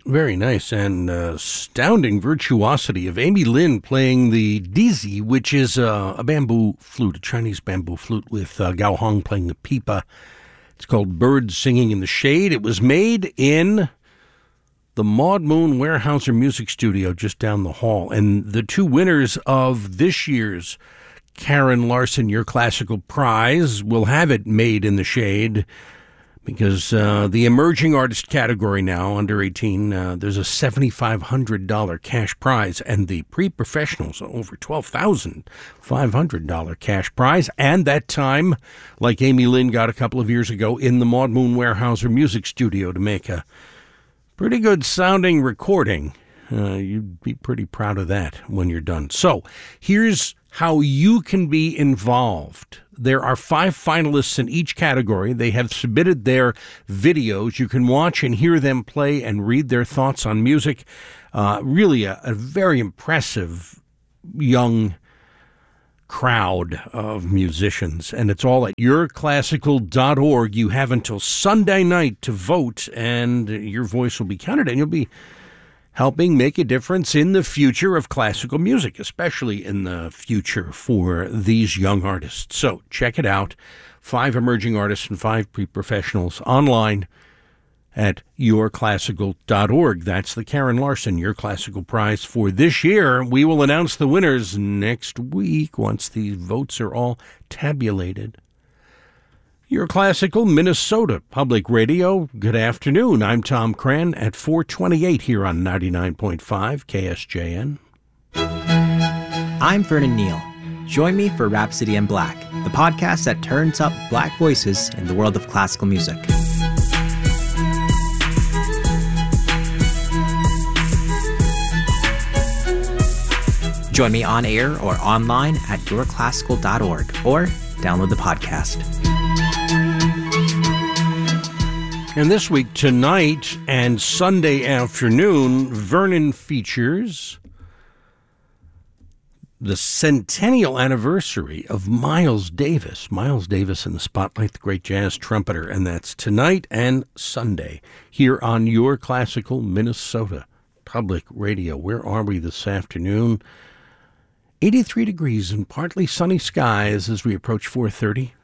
Very nice, and astounding virtuosity of Amy Lin playing the dizi, which is a bamboo flute, a Chinese bamboo flute, with Gao Hong playing the pipa. It's called Birds Singing in the Shade. It was made in the Maud Moon Weyerhaeuser Music Studio just down the hall. And the two winners of this year's Karen Larson Your Classical Prize will have it made in the shade, because the emerging artist category now, under 18, there's a $7,500 cash prize, and the pre-professionals, over $12,500 cash prize. And that time, like Amy Lin got a couple of years ago, in the Maud Moon Weyerhaeuser Music Studio to make a pretty good sounding recording. You'd be pretty proud of that when you're done. So here's how you can be involved. There are 5 finalists in each category. They have submitted their videos. You can watch and hear them play and read their thoughts on music. Really a very impressive young crowd of musicians. And it's all at yourclassical.org. You have until Sunday night to vote, and your voice will be counted, and you'll be helping make a difference in the future of classical music, especially in the future for these young artists. So check it out. 5 emerging artists and 5 pre-professionals online at yourclassical.org. That's the Karen Larson Your Classical Prize for this year. We will announce the winners next week once the votes are all tabulated. Your Classical Minnesota Public Radio. Good afternoon. I'm Tom Cran at 428 here on 99.5 KSJN. I'm Vernon Neal. Join me for Rhapsody in Black, the podcast that turns up Black voices in the world of classical music. Join me on air or online at yourclassical.org or download the podcast. And this week, tonight and Sunday afternoon, Vernon features the centennial anniversary of Miles Davis. Miles Davis in the spotlight, the great jazz trumpeter. And that's tonight and Sunday here on Your Classical Minnesota Public Radio. Where are we this afternoon? 83 degrees and partly sunny skies as we approach 4:30.